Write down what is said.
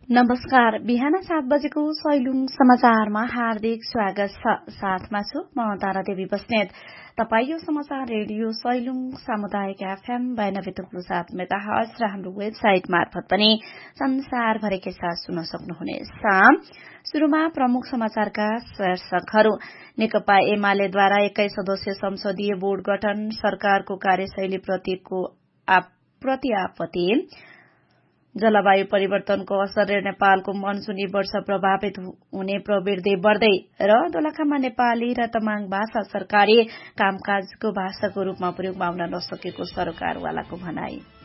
नमस्कार। बिहान 7 बजेको सैलुङ समाचारमा हार्दिक स्वागत छ। साथमा छु म तारादेवी बस्नेत। तपाईं यो समाचार रेडियो सैलुङ सामुदायिक एफएम 92.7 मेगाहर्ज र हाम्रो वेबसाइट मार्फत पनि संसारभरिकै साथ सुन्न सक्नुहुनेछ। शुरूमा प्रमुख समाचारका शीर्षकहरू। नेकपा एमालेद्वारा 21 सदस्यीय संसदीय बोर्ड गठन, सरकारको कार्यशैली प्रति आपत्ति। जलवायु परिवर्तनको असरले नेपालको मनसूनी वर्ष प्रभावित हुने प्रवृत्ति बढ़दै र दोलखामा नेपाली र तमाङ भाषा सरकारी कामकाजको भाषाको रूपमा प्रयोगमा आउन नसकेको सरकारवालाको भनाई।